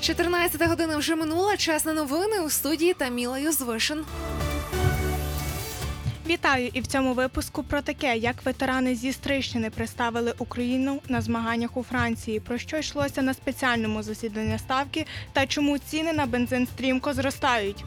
14 година вже минула, час на новини у студії Таміла Юзвишин. Вітаю! І в цьому випуску про таке, як ветерани зі Стрийщини представили Україну на змаганнях у Франції, про що йшлося на спеціальному засіданні Ставки та чому ціни на бензин стрімко зростають.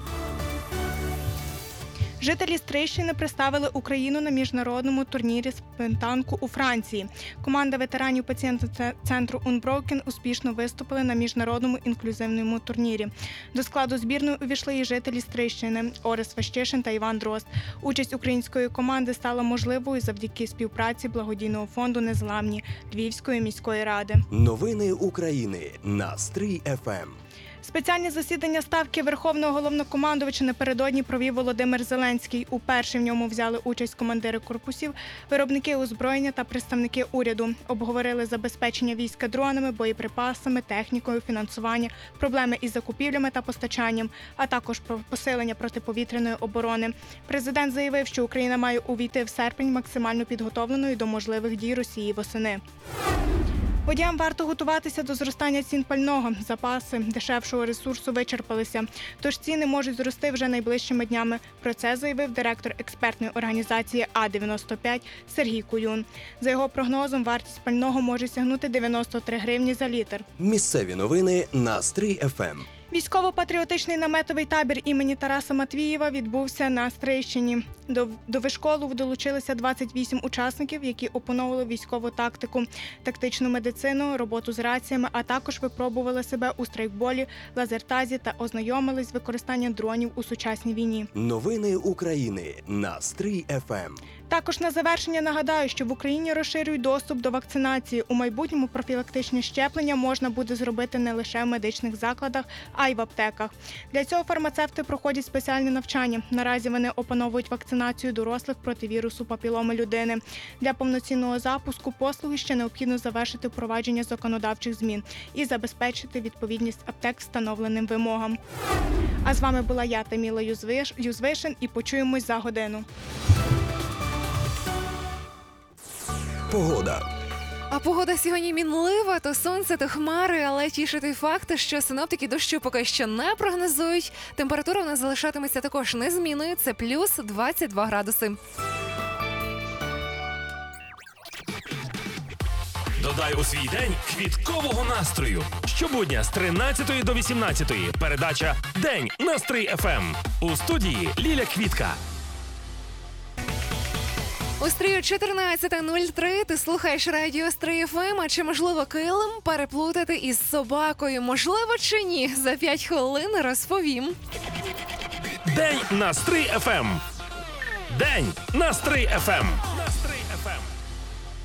Жителі Стрийщини представили Україну на міжнародному турнірі з пентанку у Франції. Команда ветеранів пацієнт-центру Unbroken успішно виступили на міжнародному інклюзивному турнірі. До складу збірної увійшли і жителі Стрийщини – Орес Ващишин та Іван Дрозд. Участь української команди стала можливою завдяки співпраці благодійного фонду «Незламні» Львівської міської ради. Новини України на Стрий ФМ. Спеціальне засідання Ставки Верховного Головнокомандувача напередодні провів Володимир Зеленський. Уперше в ньому взяли участь командири корпусів, виробники озброєння та представники уряду. Обговорили забезпечення війська дронами, боєприпасами, технікою, фінансування, проблеми із закупівлями та постачанням, а також про посилення протиповітряної оборони. Президент заявив, що Україна має увійти в серпень максимально підготовленою до можливих дій Росії восени. Водіям варто готуватися до зростання цін пального. Запаси дешевшого ресурсу вичерпалися, тож ціни можуть зрости вже найближчими днями. Про це заявив директор експертної організації А-95 Сергій Кулюн. За його прогнозом, вартість пального може сягнути 93 гривні за літр. Місцеві новини на Стрий ФМ. Військово-патріотичний наметовий табір імені Тараса Матвієва відбувся на Стрийщині. До вишколу долучилися 28 учасників, які опановували військову тактику, тактичну медицину, роботу з раціями, а також випробували себе у страйкболі, лазертазі та ознайомились з використанням дронів у сучасній війні. Новини України на Стрий ФМ. Також на завершення нагадаю, що в Україні розширюють доступ до вакцинації. У майбутньому профілактичні щеплення можна буде зробити не лише в медичних закладах, а й в аптеках. Для цього фармацевти проходять спеціальне навчання. Наразі вони опановують вакцинацію дорослих проти вірусу папіломи людини. Для повноцінного запуску послуги ще необхідно завершити впровадження законодавчих змін і забезпечити відповідність аптек встановленим вимогам. А з вами була я, Таміла Юзвишин, і почуємось за годину. Погода. А погода сьогодні мінлива, то сонце, то хмари, але тішить той факт, що синоптики дощу поки що не прогнозують. Температура у нас залишатиметься також незмінною, це плюс 22 градуси. Додай у свій день квіткового настрою. Щобудня з 13 до 18 передача «День на Стрий ФМ». У студії Ліля Квітка. У Стрию 14:03 ти слухаєш радіо Стрий ФМ, а чи можливо килим переплутати із собакою? Можливо чи ні? За 5 хвилин розповім. «День на Стрий ФМ». «День на Стрий ФМ».